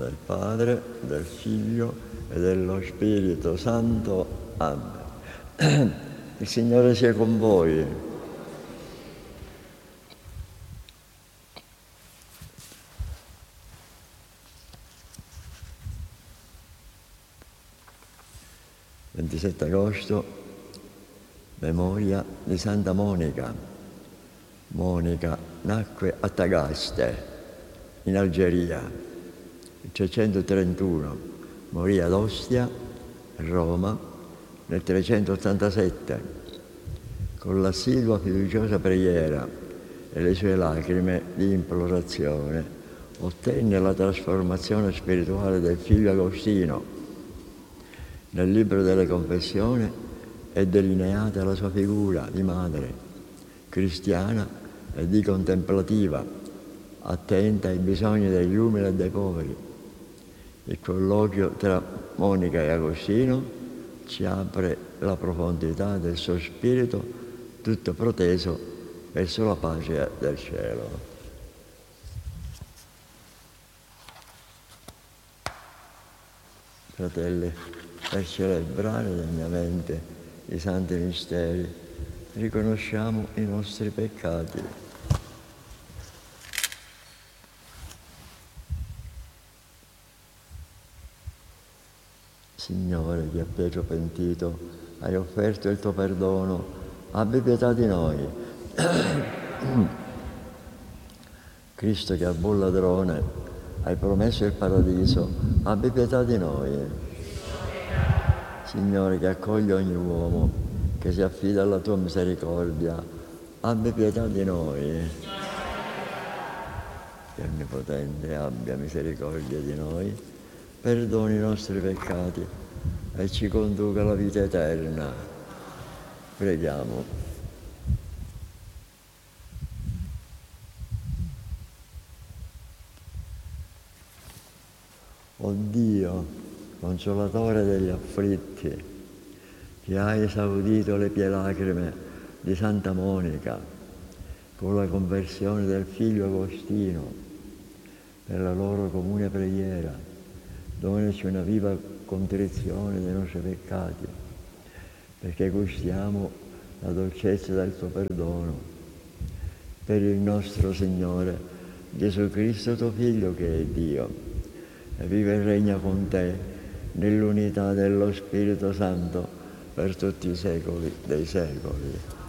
del Padre, del Figlio e dello Spirito Santo. Amen. Il Signore sia con voi. Il 27 agosto, memoria di Santa Monica. Monica nacque a Tagaste, in Algeria, nel 331, morì ad Ostia, Roma, nel 387. Con l'assidua fiduciosa preghiera e le sue lacrime di implorazione ottenne la trasformazione spirituale del figlio Agostino. Nel libro delle Confessioni è delineata la sua figura di madre, cristiana e di contemplativa, attenta ai bisogni degli umili e dei poveri. Il colloquio tra Monica e Agostino ci apre la profondità del suo spirito, tutto proteso verso la pace del cielo. Fratelli, per celebrare degnamente i santi misteri, riconosciamo i nostri peccati. Signore, che a Pietro pentito hai offerto il tuo perdono, abbi pietà di noi. Cristo, che a buon ladrone hai promesso il paradiso, abbi pietà di noi. Signore, che accogli ogni uomo che si affida alla tua misericordia, abbi pietà di noi. Che Onnipotente abbia misericordia di noi, perdoni i nostri peccati e ci conduca alla vita eterna. Preghiamo. O Dio, consolatore degli afflitti, che hai esaudito le pie lacrime di Santa Monica con la conversione del figlio Agostino, per la loro comune preghiera, donaci una viva contrizione dei nostri peccati, perché gustiamo la dolcezza del tuo perdono. Per il nostro Signore Gesù Cristo, tuo Figlio, che è Dio, e vive e regna con te nell'unità dello Spirito Santo per tutti i secoli dei secoli.